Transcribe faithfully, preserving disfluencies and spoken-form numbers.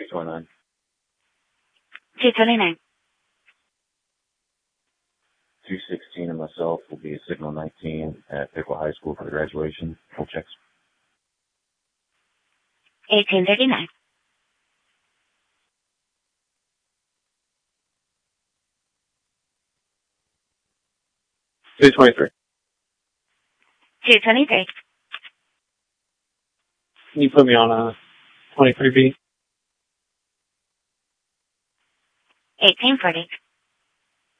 twenty-nine. two twenty-nine. two sixteen and myself will be a Signal nineteen at Pickle High School for the graduation. Full checks. eighteen thirty-nine. two twenty-three. two twenty-three. Can you put me on a twenty-three B? eighteen forty.